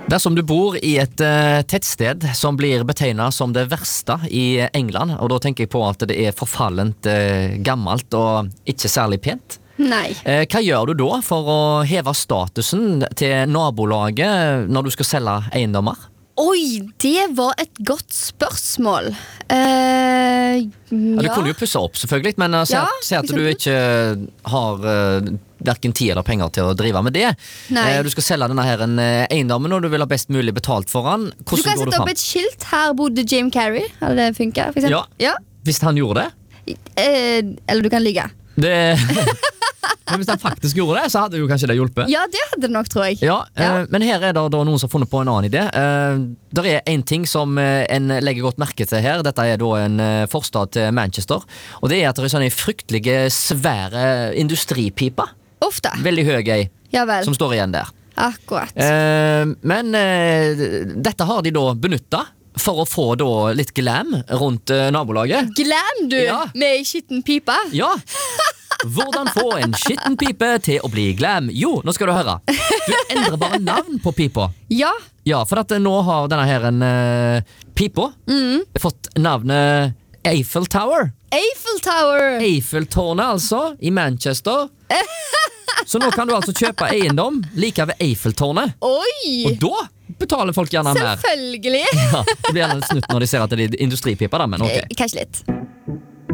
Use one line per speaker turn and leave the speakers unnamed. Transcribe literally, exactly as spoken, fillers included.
Dersom du bor i et uh, tettsted som blir betegnet som det verste i England, og da tenker jeg på at det er forfallent uh, gammelt og ikke særlig pent.
Nei.
Uh, hva gjør du da for å heve statusen til nabolaget når du skal selge eiendommer?
Oi, det var et godt spørsmål. Uh, ja.
Ja, du kunne jo pusse opp selvfølgelig, men uh, si
Ja,
at, si at
for
du
eksempel.
ikke har uh, hverken tid eller penger til å drive med det.
Nei.
Uh, du skal selge denne her en, uh, eiendommen, og du vil ha best mulig betalt for den.
Du
Hvordan
kan
går
sette
du
opp
fram?
et skilt. Her bodde Jim Carrey. Hadde det funket, for eksempel?
Ja.
Ja.
Hvis han gjorde det?
Eh, eller du kan ligge.
det Men hvis han faktisk gjorde det, så hadde jo kanskje det hjulpet.
Ja, det hadde det nok, tror jeg.
Ja,
Ja.
eh, men her er det da noen som har funnet på en annen idé. Eh, der er en ting som eh, en legger godt merke til her. Dette er da en eh, forstad til Manchester. Og det er at det er sånne fryktelige, svære industripiper.
Ofte.
Veldig høy ei,
Ja vel.
som står igjen der.
Akkurat.
Eh, men eh, dette har de da benyttet for å få da litt glam rundt eh, nabolaget.
Glam du
Ja.
med ei skitten pipe?
Ja. Hvordan få en skitten pipe til å bli glam? Jo, nå skal du høre. Du endrer bare navn på pipa.
Ja.
Ja, for at nå har denne her en uh, pipa fått navnet Eiffel Tower.
Eiffel Tower.
Eiffeltårnet altså, i Manchester. Så nå kan du altså kjøpe eiendom like ved Eiffeltårnet.
Oi!
Og da betaler folk gjerne mer.
Selvfølgelig.
Ja, det blir gjerne litt snutt når de ser at det er industripiper da, men ok.
Eh, Kanskje litt.